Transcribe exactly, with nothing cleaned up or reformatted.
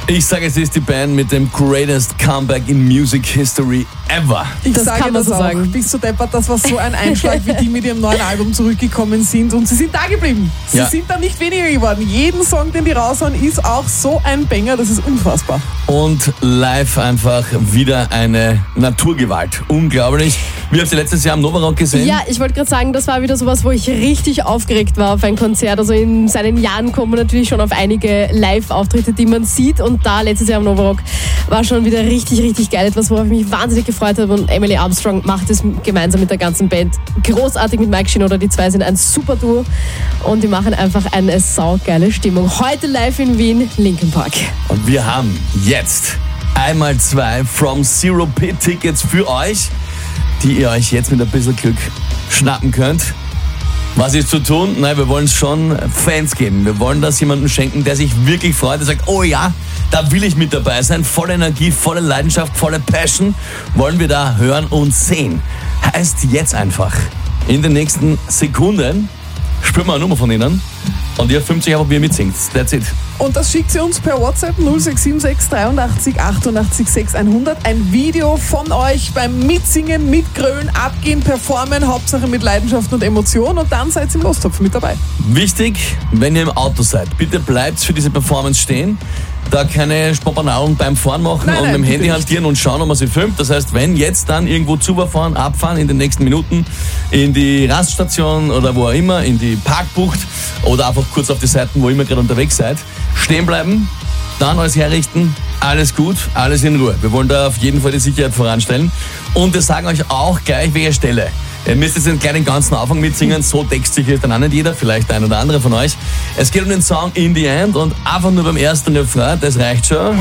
Ich sage, es ist die Band mit dem greatest Comeback in Music History ever. Ich Das sage kann man das so auch. sagen. Bist du deppert, das war so ein Einschlag, wie die mit ihrem neuen Album zurückgekommen sind. Und sie sind da geblieben. Sie Ja. sind da nicht weniger geworden. Jeden Song, den die raushauen, ist auch so ein Banger. Das ist unfassbar. Und live einfach wieder eine Naturgewalt. Unglaublich. Wie habt ihr letztes Jahr am Novarock gesehen? Ja, ich wollte gerade sagen, das war wieder sowas, wo ich richtig aufgeregt war auf ein Konzert. Also in seinen Jahren kommt man natürlich schon auf einige Live-Auftritte, die man sieht. Und da letztes Jahr am Novarock war schon wieder richtig, richtig geil. Etwas, worauf ich mich wahnsinnig gefreut habe. Und Emily Armstrong macht es gemeinsam mit der ganzen Band großartig mit Mike Shinoda. Die zwei sind ein super Duo. Und die machen einfach eine saugeile Stimmung. Heute live in Wien, Linkin Park. Und wir haben jetzt einmal zwei From Zero Pit Tickets für euch, die ihr euch jetzt mit ein bisschen Glück schnappen könnt. Was ist zu tun? Nein, wir wollen es schon Fans geben. Wir wollen das jemandem schenken, der sich wirklich freut, der sagt, oh ja, da will ich mit dabei sein. Volle Energie, volle Leidenschaft, volle Passion wollen wir da hören und sehen. Heißt jetzt einfach, in den nächsten Sekunden spüren wir eine Nummer von ihnen und ihr filmt sich einfach, wie ihr mitsingt. That's it. Und das schickt sie uns per WhatsApp null sechs sieben sechs dreiundachtzig achtundachtzig sechshundert. Ein Video von euch beim Mitsingen, Mitgrölen, Abgehen, Performen, Hauptsache mit Leidenschaft und Emotion. Und dann seid ihr im Lostopf mit dabei. Wichtig, wenn ihr im Auto seid, bitte bleibt für diese Performance stehen. Da keine Spopernauung beim Fahren machen Nein, und nein, mit dem Handy bitte nicht. hantieren und schauen, ob man sie filmt. Das heißt, wenn jetzt dann irgendwo zufahren, abfahren in den nächsten Minuten in die Raststation oder wo auch immer, in die Parkbucht oder einfach kurz auf die Seiten, wo ihr immer gerade unterwegs seid, stehen bleiben, dann alles herrichten, alles gut, alles in Ruhe. Wir wollen da auf jeden Fall die Sicherheit voranstellen und wir sagen euch auch gleich, welche Stelle. Ihr müsst jetzt den kleinen ganzen Anfang mitsingen, so textsicher ist dann auch nicht jeder, vielleicht der ein oder andere von euch. Es geht um den Song In the End und einfach nur beim ersten Refrain, das reicht schon.